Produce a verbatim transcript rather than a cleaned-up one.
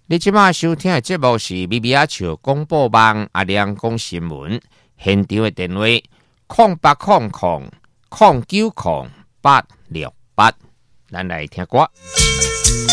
你即马收听的节目是咪咪阿笑广播网阿亮讲新闻，现场的电话空八空空空九空八六八，咱来听歌。